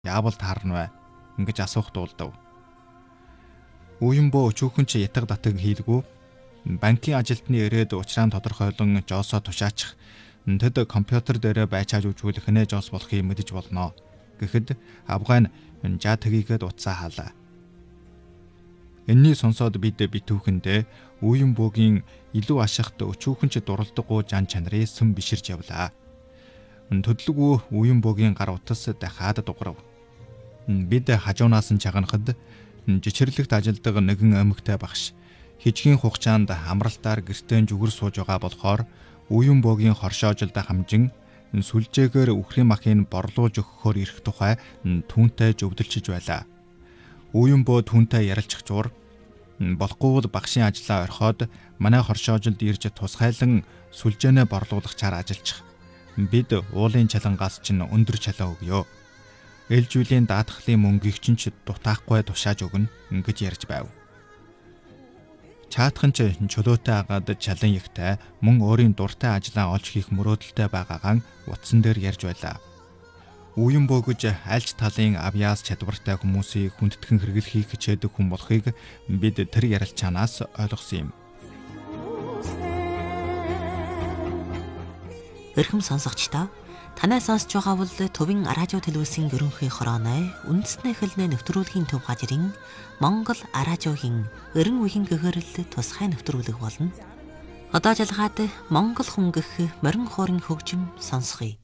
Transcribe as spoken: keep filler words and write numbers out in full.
яавал таарна вэ ингэж асуух дуулдав. Уянбоо өчүүхэн чи ятаг татаг хийлгүү. Банкын ажилтны ирээд учраан тодорхойлон Жосоо тушаачих. Тэд компьютер дээр байчааж үзүүлэх нэ Жос болохыг мэдэж болно. Гэхэд Авгай нь жаа тгийгээд утсаа хаалаа. Энэний сонсоод бид битүүхэндээ Уянбоогийн илүү ашигт өчүүхэн ч дуралдаггүй жан чанарыг сүм биширж явлаа. Төдлөгөө Уянбоогийн гар утас дахиад дуграв. Бид хажуунаас нь чаганахад жичирлэгт ажилдаг нэгэн эмэгтэй багш хижгийн хугацаанд амралтаар гэртээ зүгэр сууж байгаа болохоор Уянбоогийн хоршоожилд хамжин сүлжээгээр үхрийн махыг борлуулж өгөхөөр ирэх тухай түүнтэй зөвдөлчж байлаа. Уянбоо түүнтэй ярилцах зур болохгүй бол багшийн ажлаа орхиод манай хоршоожилд ирж тусгайлан сүлжээнэ борлуулах чаар ажиллах. Бид уулын чалангаас чинь өндөр чалаа өгье. Ээлжүүлийн даатгалын мөнгийг чинь ч дутаахгүй тушааж өгнө гэж ярьж байв. Чаатхан ч чөлөөтэй агаад чалан ихтэй мөн өөрийн дуртай ажлаа олж хийх мөрөөдөлтэй байгаагаан утсан дээр ярьж байлаа. Уянбоо гэж альч талын авьяас чадвартай хүмүүсийг хүндэтгэн хэрэглэхийг хичээдэг хүн болохыг бид тэр ярилцаанаас ойлгосон юм. Эрхэм сонсогчдоо, танай сонсож байгаа бол Төвийн радио телевизийн ерөнхий хорооной үндэсний хэлний нэвтрүүлгийн төв газрын Монгол радиогийн эрен үеийн гэгэрэл тусгай нэвтрүүлэг болно. Одоо жалгаад Монгол хүн гэх морин хоорын хөгжим сонсгоё.